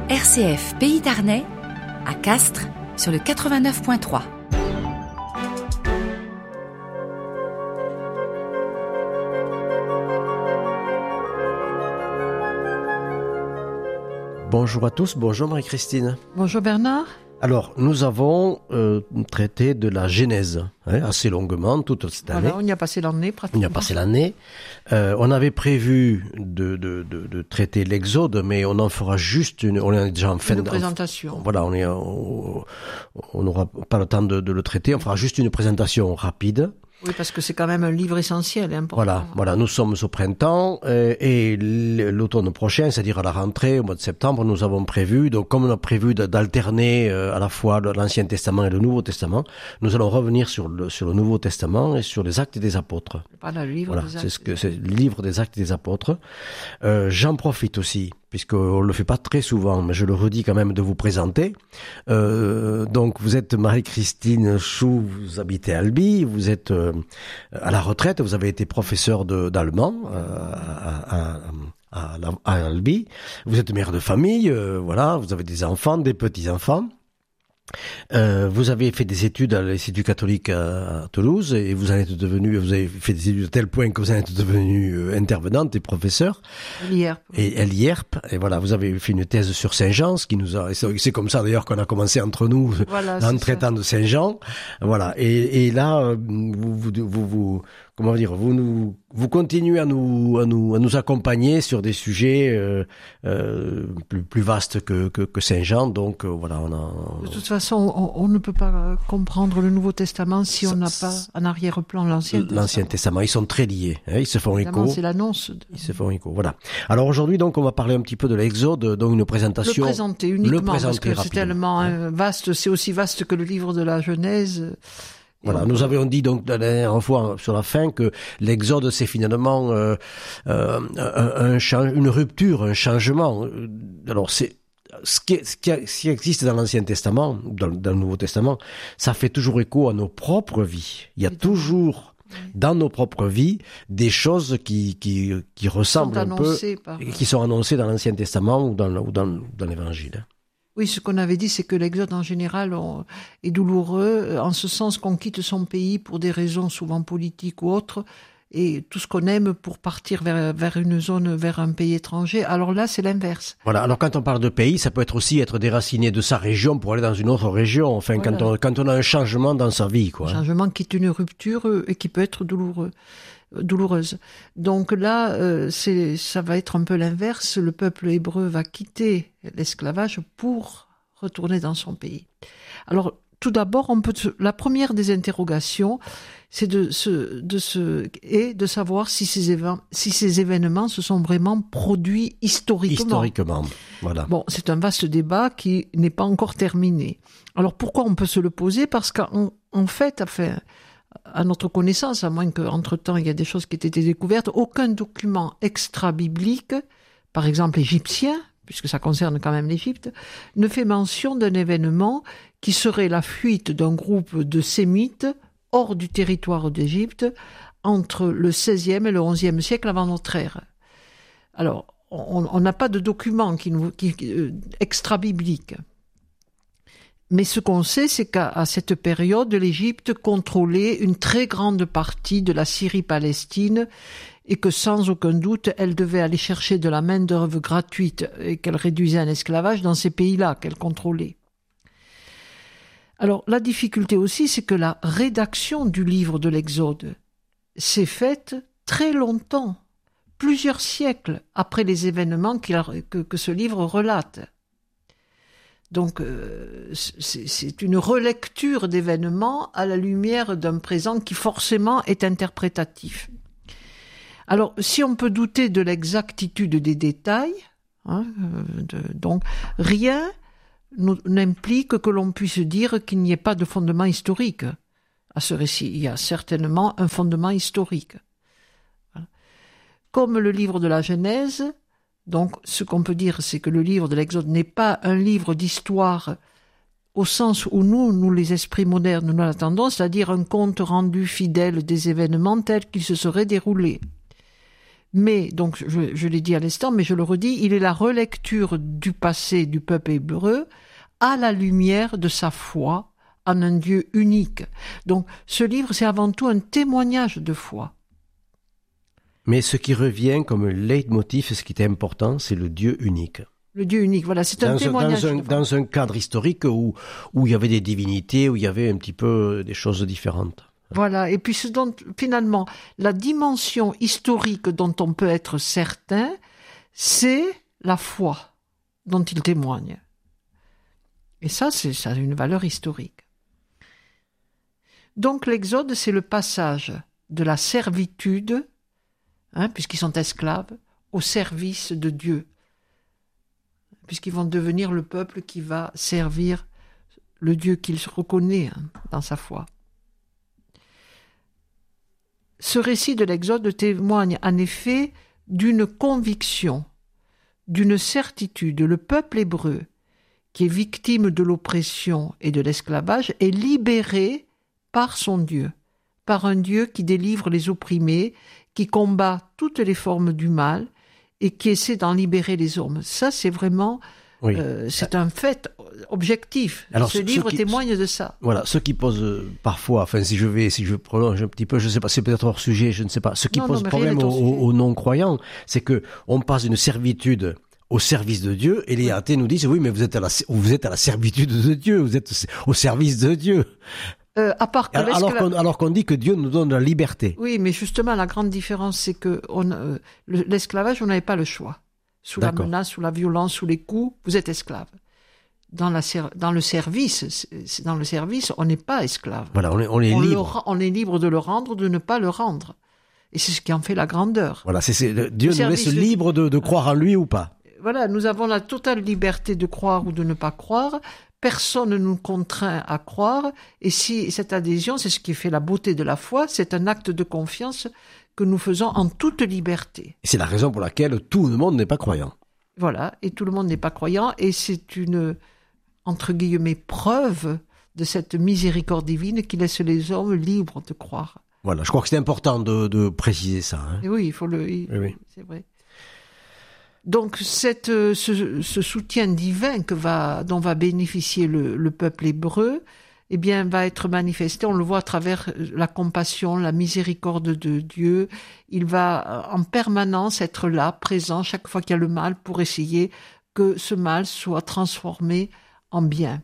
RCF Pays d'Arnais, à Castres, sur le 89.3. Bonjour à tous, bonjour Marie-Christine. Bonjour Bernard. Alors, nous avons traité de la Genèse, assez longuement, toute cette année. Voilà, on y a passé l'année pratiquement. On y a passé l'année. On avait prévu de traiter l'Exode, mais on en fera juste on est déjà en fin de présentation. Voilà, on n'aura pas le temps de le traiter. On fera juste une présentation rapide. Oui, parce que c'est quand même un livre essentiel et important. Voilà, nous sommes au printemps et l'automne prochain, c'est-à-dire à la rentrée, au mois de septembre, nous avons prévu, donc comme on a prévu d'alterner à la fois l'Ancien Testament et le Nouveau Testament, nous allons revenir sur le Nouveau Testament et sur les Actes des Apôtres. Voilà, le livre des Actes. C'est le livre des Actes des Apôtres. J'en profite aussi, puisqu'on le fait pas très souvent, mais je le redis quand même de vous présenter. Donc, vous êtes Marie-Christine Chou, vous habitez à Albi, vous êtes à la retraite, vous avez été professeur d'allemand à Albi, vous êtes mère de famille, voilà, vous avez des enfants, des petits-enfants. Vous avez fait des études à l'Institut catholique à Toulouse et vous avez fait des études à tel point que vous en êtes devenu intervenante et professeur. l'IERP. Et voilà, vous avez fait une thèse sur Saint-Jean, c'est comme ça d'ailleurs qu'on a commencé entre nous, voilà, en traitant de Saint-Jean. Voilà. Et là, vous continuez à nous accompagner sur des sujets plus vastes que Saint-Jean. Donc voilà, de toute façon, on ne peut pas comprendre le Nouveau Testament si on n'a pas en arrière-plan l'Ancien Testament. Ils sont très liés, ils se font écho. C'est l'annonce. Ils se font écho. Voilà. Alors aujourd'hui, donc, on va parler un petit peu de l'Exode, donc une présentation. Le présenter uniquement, parce que c'est tellement vaste, c'est aussi vaste que le livre de la Genèse. Voilà, nous avions dit donc la dernière fois sur la fin que l'Exode c'est finalement une rupture, un changement. Alors c'est ce qui existe dans l'Ancien Testament, dans le Nouveau Testament, ça fait toujours écho à nos propres vies. Il y a toujours dans nos propres vies des choses qui ressemblent un peu, et qui sont annoncées dans l'Ancien Testament ou dans l'Évangile. Oui, ce qu'on avait dit, c'est que l'Exode en général est douloureux, en ce sens qu'on quitte son pays pour des raisons souvent politiques ou autres, et tout ce qu'on aime pour partir vers une zone, vers un pays étranger. Alors là, c'est l'inverse. Voilà. Alors quand on parle de pays, ça peut être aussi être déraciné de sa région pour aller dans une autre région. Enfin, voilà. quand on a un changement dans sa vie, quoi. Un changement qui est une rupture et qui peut être douloureuse. Donc là, ça va être un peu l'inverse. Le peuple hébreu va quitter l'esclavage pour retourner dans son pays. Alors, tout d'abord, la première des interrogations, c'est de savoir si ces événements se sont vraiment produits historiquement. Voilà. Bon, c'est un vaste débat qui n'est pas encore terminé. Alors, pourquoi on peut se le poser ? Parce qu'en fait, à notre connaissance, à moins qu'entre-temps il y a des choses qui aient été découvertes, aucun document extra-biblique, par exemple égyptien, puisque ça concerne quand même l'Égypte, ne fait mention d'un événement qui serait la fuite d'un groupe de Sémites hors du territoire d'Égypte entre le XVIe et le XIe siècle avant notre ère. Alors, on n'a pas de document extra-biblique. Mais ce qu'on sait, c'est qu'à cette période, l'Égypte contrôlait une très grande partie de la Syrie-Palestine et que sans aucun doute, elle devait aller chercher de la main-d'œuvre gratuite et qu'elle réduisait en esclavage dans ces pays-là qu'elle contrôlait. Alors, la difficulté aussi, c'est que la rédaction du livre de l'Exode s'est faite très longtemps, plusieurs siècles après les événements que ce livre relate. Donc, c'est une relecture d'événements à la lumière d'un présent qui forcément est interprétatif. Alors, si on peut douter de l'exactitude des détails, donc rien n'implique que l'on puisse dire qu'il n'y ait pas de fondement historique à ce récit. Il y a certainement un fondement historique. Voilà. Comme le livre de la Genèse, donc ce qu'on peut dire, c'est que le livre de l'Exode n'est pas un livre d'histoire au sens où nous les esprits modernes, nous l'attendons, c'est-à-dire un compte rendu fidèle des événements tels qu'ils se seraient déroulés. Mais, donc, je l'ai dit à l'instant, mais je le redis, il est la relecture du passé du peuple hébreu à la lumière de sa foi en un Dieu unique. Donc, ce livre, c'est avant tout un témoignage de foi. Mais ce qui revient comme leitmotiv, ce qui est important, c'est le Dieu unique. Le Dieu unique, voilà, c'est un témoignage de foi. Dans un cadre historique où il y avait des divinités, où il y avait un petit peu des choses différentes. Voilà, et puis ce dont, finalement, la dimension historique dont on peut être certain, c'est la foi dont il témoigne. Et ça a une valeur historique. Donc l'Exode, c'est le passage de la servitude, puisqu'ils sont esclaves, au service de Dieu, puisqu'ils vont devenir le peuple qui va servir le Dieu qu'il reconnaît dans sa foi. Ce récit de l'Exode témoigne en effet d'une conviction, d'une certitude. Le peuple hébreu, qui est victime de l'oppression et de l'esclavage, est libéré par son Dieu, par un Dieu qui délivre les opprimés, qui combat toutes les formes du mal et qui essaie d'en libérer les hommes. Ça, c'est vraiment... Oui. C'est un fait objectif. Alors, ce livre témoigne de ça. Voilà, ce qui pose parfois, enfin si je prolonge un petit peu, je ne sais pas, c'est peut-être hors sujet, je ne sais pas. Ce qui pose problème aux non-croyants, c'est que on passe d'une servitude au service de Dieu, et les athées nous disent oui, mais vous êtes à la servitude de Dieu, vous êtes au service de Dieu. À part que alors qu'on dit que Dieu nous donne la liberté. Oui, mais justement, la grande différence, c'est que l'esclavage, on n'avait pas le choix. Sous la menace, sous la violence, sous les coups, vous êtes esclave. Dans le service, on n'est pas esclave. Voilà, on est libre. On est libre de le rendre ou de ne pas le rendre. Et c'est ce qui en fait la grandeur. Voilà, Dieu nous laisse libre de croire en lui ou pas. Voilà, nous avons la totale liberté de croire ou de ne pas croire. Personne ne nous contraint à croire. Et si cette adhésion, c'est ce qui fait la beauté de la foi, c'est un acte de confiance que nous faisons en toute liberté. Et c'est la raison pour laquelle tout le monde n'est pas croyant. Voilà, et tout le monde n'est pas croyant, et c'est une, entre guillemets, preuve de cette miséricorde divine qui laisse les hommes libres de croire. Voilà, je crois que c'est important de préciser ça. Et oui, il faut oui. C'est vrai. Donc ce soutien divin dont va bénéficier le peuple hébreu, eh bien, va être manifesté, on le voit à travers la compassion, la miséricorde de Dieu. Il va en permanence être là, présent, chaque fois qu'il y a le mal, pour essayer que ce mal soit transformé en bien.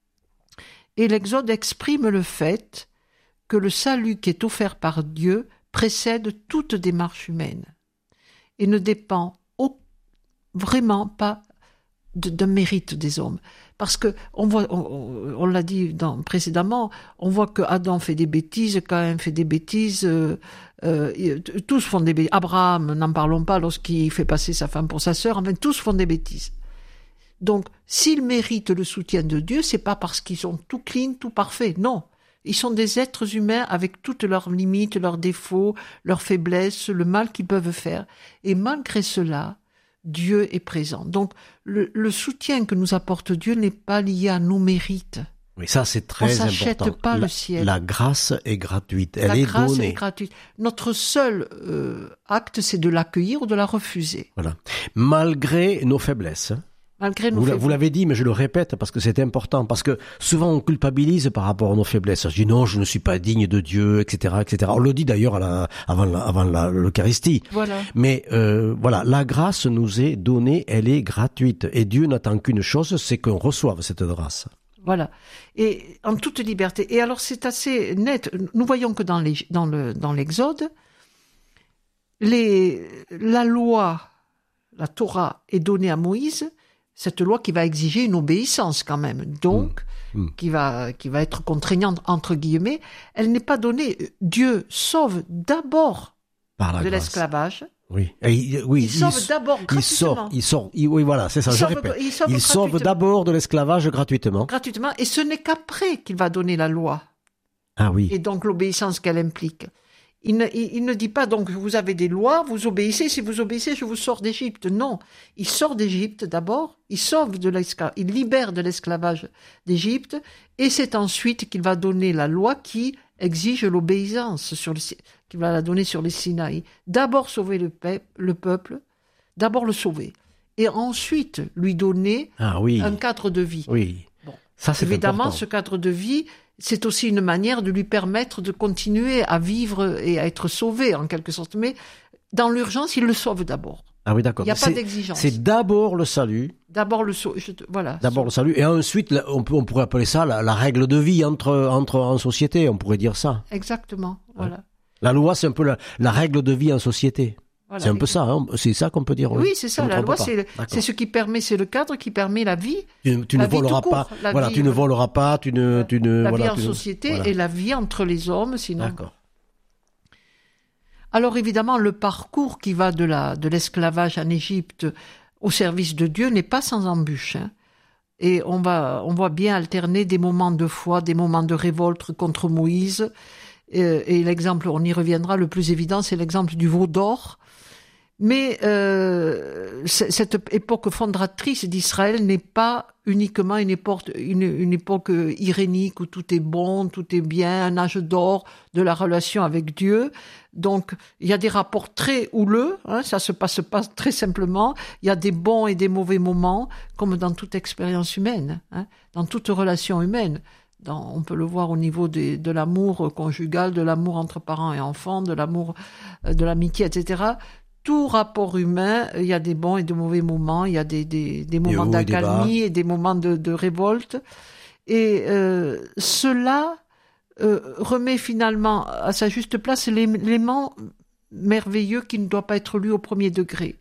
Et l'Exode exprime le fait que le salut qui est offert par Dieu précède toute démarche humaine et ne dépend vraiment pas d'un mérite des hommes. Parce que on l'a dit précédemment, on voit que Adam fait des bêtises, Caïn fait des bêtises, tous font des bêtises. Abraham, n'en parlons pas, lorsqu'il fait passer sa femme pour sa sœur, enfin tous font des bêtises. Donc, s'ils méritent le soutien de Dieu, c'est pas parce qu'ils sont tout clean, tout parfaits, non. Ils sont des êtres humains avec toutes leurs limites, leurs défauts, leurs faiblesses, le mal qu'ils peuvent faire. Et malgré cela, Dieu est présent. Donc, le soutien que nous apporte Dieu n'est pas lié à nos mérites. Oui, ça c'est très important. On s'achète pas le ciel. La grâce est gratuite, elle est donnée. La grâce est gratuite. Notre seul acte, c'est de l'accueillir ou de la refuser. Voilà. Malgré nos faiblesses. Vous l'avez dit, mais je le répète parce que c'est important. Parce que souvent on culpabilise par rapport à nos faiblesses. Je dis non, je ne suis pas digne de Dieu, etc., etc. On le dit d'ailleurs avant l'Eucharistie. Voilà. Mais voilà, la grâce nous est donnée, elle est gratuite. Et Dieu n'attend qu'une chose, c'est qu'on reçoive cette grâce. Voilà. Et en toute liberté. Et alors c'est assez net. Nous voyons que dans l'Exode, la loi, la Torah est donnée à Moïse. Cette loi qui va exiger une obéissance quand même, donc qui va être contraignante entre guillemets, elle n'est pas donnée. Dieu sauve d'abord de l'esclavage. Oui, il sauve d'abord gratuitement. Oui, voilà, c'est ça. Je répète. Il sauve d'abord de l'esclavage gratuitement. Gratuitement, et ce n'est qu'après qu'il va donner la loi. Ah oui. Et donc l'obéissance qu'elle implique. Il ne dit pas donc vous avez des lois, vous obéissez, si vous obéissez, je vous sors d'Égypte. Non, il sort d'Égypte d'abord, il il libère de l'esclavage d'Égypte, et c'est ensuite qu'il va donner la loi qui exige l'obéissance, qu'il va la donner sur les Sinaï. D'abord sauver le peuple, d'abord le sauver. Et ensuite lui donner un cadre de vie. Oui. Bon. Ça, c'est évidemment, important. ce cadre de vie, c'est aussi une manière de lui permettre de continuer à vivre et à être sauvé, en quelque sorte. Mais dans l'urgence, il le sauve d'abord. Ah oui, d'accord. Il n'y a pas d'exigence. C'est d'abord le salut. D'abord le voilà. D'abord le salut. Et ensuite, on pourrait appeler ça la règle de vie en société. On pourrait dire ça. Exactement. Voilà. La loi, c'est un peu la règle de vie en société. Voilà. C'est un peu ça. Hein. C'est ça qu'on peut dire. Oui, c'est ça. La loi, c'est ce qui permet, c'est le cadre qui permet la vie. Tu ne voleras pas. Voilà, tu ne voleras pas. La vie en société et la vie entre les hommes, sinon. D'accord. Alors évidemment, le parcours qui va de l'esclavage en Égypte au service de Dieu n'est pas sans embûches. Hein. Et on voit bien alterner des moments de foi, des moments de révolte contre Moïse. Et l'exemple, on y reviendra, le plus évident, c'est l'exemple du veau d'or. Mais cette époque fondatrice d'Israël n'est pas uniquement une époque irénique où tout est bon, tout est bien, un âge d'or de la relation avec Dieu. Donc, il y a des rapports très houleux, hein, ça se passe pas très simplement. Il y a des bons et des mauvais moments, comme dans toute expérience humaine, hein, dans toute relation humaine. On peut le voir au niveau de l'amour conjugal, de l'amour entre parents et enfants, de l'amour, de l'amitié, etc. Tout rapport humain, il y a des bons et de mauvais moments, il y a des moments d'accalmie et des moments de révolte. Et cela remet finalement à sa juste place l'élément merveilleux qui ne doit pas être lu au premier degré.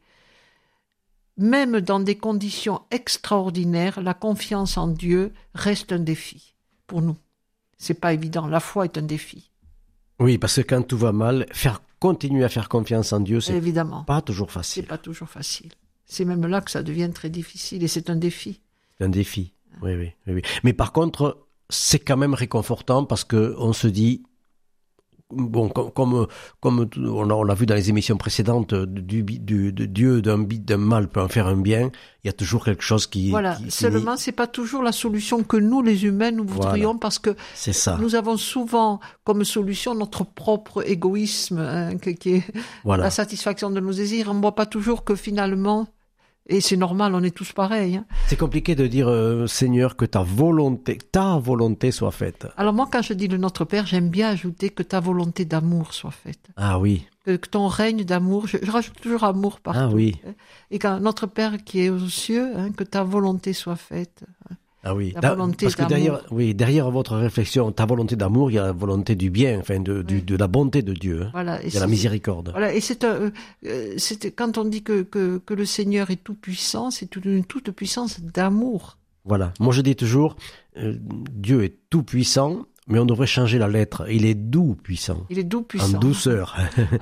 Même dans des conditions extraordinaires, la confiance en Dieu reste un défi pour nous. C'est pas évident, la foi est un défi. Oui, parce que quand tout va mal, continuer à faire confiance en Dieu, c'est évidemment pas toujours facile. C'est pas toujours facile. C'est même là que ça devient très difficile et c'est un défi. C'est un défi, oui. Mais par contre, c'est quand même réconfortant parce que on se dit, bon, comme on l'a vu dans les émissions précédentes, de Dieu d'un mal peut en faire un bien. Il y a toujours quelque chose qui. Voilà. Seulement, c'est pas toujours la solution que nous, les humains, nous voudrions, parce que c'est ça. Nous avons souvent comme solution notre propre égoïsme, hein, qui est la satisfaction de nos désirs. On ne voit pas toujours que finalement. Et c'est normal, on est tous pareils. Hein. C'est compliqué de dire, Seigneur, que ta volonté soit faite. Alors moi, quand je dis le Notre Père, j'aime bien ajouter que ta volonté d'amour soit faite. Ah oui. Que ton règne d'amour, je rajoute toujours amour partout. Ah oui. Et quand Notre Père qui est aux cieux, hein, que ta volonté soit faite. Ah oui, parce que derrière votre réflexion, ta volonté d'amour, il y a la volonté du bien, enfin de la bonté de Dieu, hein. Voilà, il y a la miséricorde. Voilà, et c'est quand on dit que le Seigneur est tout puissant, c'est une toute puissance d'amour. Voilà, moi je dis toujours, Dieu est tout puissant, mais on devrait changer la lettre. Il est doux puissant. Il est doux puissant. En douceur.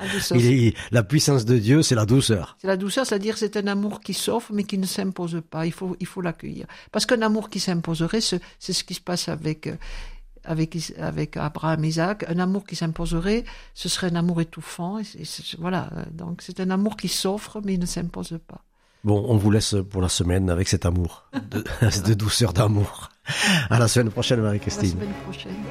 La puissance de Dieu, c'est la douceur. C'est la douceur, c'est-à-dire c'est un amour qui s'offre, mais qui ne s'impose pas. Il faut l'accueillir. Parce qu'un amour qui s'imposerait, c'est ce qui se passe avec Abraham, Isaac. Un amour qui s'imposerait, ce serait un amour étouffant. Voilà. Donc c'est un amour qui s'offre, mais il ne s'impose pas. Bon, on vous laisse pour la semaine avec cet amour, de douceur d'amour. À la semaine prochaine, Marie-Christine. À la semaine prochaine.